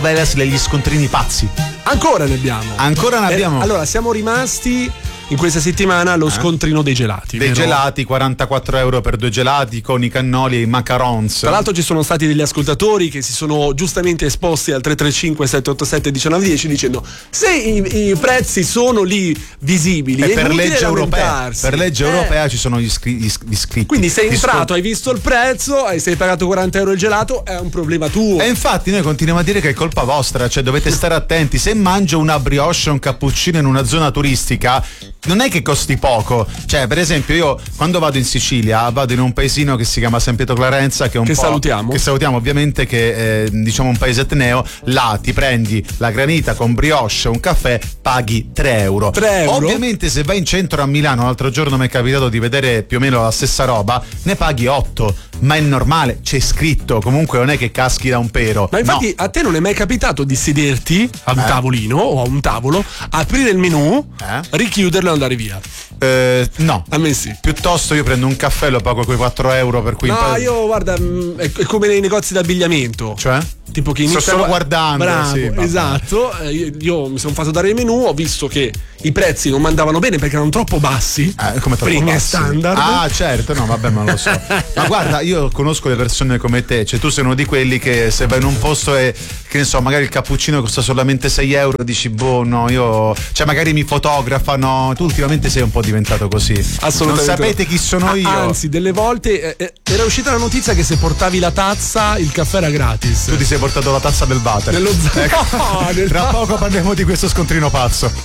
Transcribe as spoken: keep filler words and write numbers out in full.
Vegas degli scontrini pazzi. Ancora ne abbiamo. Ancora ne abbiamo. Eh, allora, siamo rimasti in questa settimana allo eh? scontrino dei gelati. Dei vero? gelati, quarantaquattro euro per due gelati con i cannoli e i macarons. Tra l'altro ci sono stati degli ascoltatori che si sono giustamente esposti al tre tre cinque sette otto sette uno nove uno zero dicendo se i, i prezzi sono lì visibili e è per legge europea lamentarsi. per legge eh. europea ci sono gli, scri- gli iscritti. Quindi sei Gli entrato, scont- hai visto il prezzo, hai sei pagato quaranta euro il gelato, è un problema tuo. E infatti noi continuiamo a dire che è colpa vostra, cioè dovete stare attenti. Se mangio una brioche o un cappuccino in una zona turistica non è che costi poco, cioè per esempio io quando vado in Sicilia vado in un paesino che si chiama San Pietro Clarenza, che è un che po' salutiamo che salutiamo ovviamente, che è diciamo un paese etneo. Là ti prendi la granita con brioche, un caffè, paghi tre euro. tre euro? Ovviamente se vai in centro a Milano, l'altro giorno mi è capitato di vedere più o meno la stessa roba, ne paghi otto, ma è normale, c'è scritto, comunque non è che caschi da un pero. Ma infatti no. a te non è mai capitato di sederti a un Eh. tavolino o a un tavolo, aprire il menù, Eh? richiuderlo e andare via? Eh, no, A me sì. piuttosto io prendo un caffè e lo pago quei quattro euro, per cui No, impa- io guarda, mh, è è come nei negozi d'abbigliamento. cioè Tipo che sto inizia solo a- guardando. Bravo, sì, vabbè. esatto. Eh, Io, io mi sono fatto dare il menù, ho visto che i prezzi non mandavano bene perché erano troppo bassi. Eh, come troppo Primi e bassi? standard. Ah, certo, no, vabbè, ma lo so. Ma guarda, io conosco le persone come te, cioè tu sei uno di quelli che se vai in un posto e che ne so, magari il cappuccino costa solamente sei euro, dici boh, no, io cioè magari mi fotografano. Tu ultimamente sei un po' diventato così. Assolutamente. Non sapete chi sono Ah, io. Anzi, delle volte eh, eh, era uscita la notizia che se portavi la tazza il caffè era gratis. Tu ti sei portato la tazza del water. Nello zaino. Ecco. No, nel- Tra poco parliamo di questo scontrino pazzo.